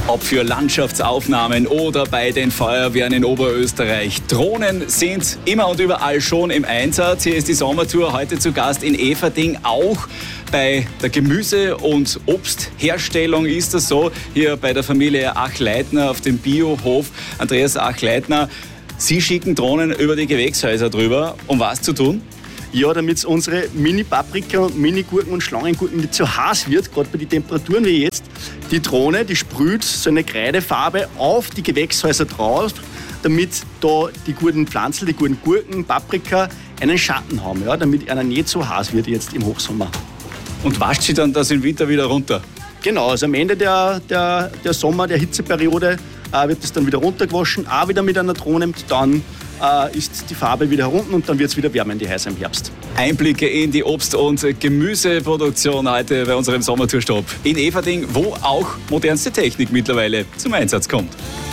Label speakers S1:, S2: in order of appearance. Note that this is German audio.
S1: Ob für Landschaftsaufnahmen oder bei den Feuerwehren in Oberösterreich. Drohnen sind immer und überall schon im Einsatz. Hier ist die Sommertour heute zu Gast in Everding. Auch bei der Gemüse- und Obstherstellung ist das so. Hier bei der Familie Achleitner auf dem Biohof. Andreas Achleitner, Sie schicken Drohnen über die Gewächshäuser drüber. Um was zu tun?
S2: Ja, damit unsere Mini-Paprika und Mini-Gurken und Schlangengurken nicht zu heiß wird, gerade bei den Temperaturen wie jetzt. Die Drohne, die sprüht so eine Kreidefarbe auf die Gewächshäuser drauf, damit da die guten Pflanzen, die guten Gurken, Paprika einen Schatten haben, ja, damit einer nicht so heiß wird jetzt im Hochsommer.
S1: Und wascht sie dann das im Winter wieder runter?
S2: Genau, also am Ende der Sommer, der Hitzeperiode, wird es dann wieder runtergewaschen, auch wieder mit einer Drohne, und dann ist die Farbe wieder herunten und dann wird es wieder wärmer in die Häuser im Herbst.
S1: Einblicke in die Obst- und Gemüseproduktion heute bei unserem Sommertourstopp in Everding, wo auch modernste Technik mittlerweile zum Einsatz kommt.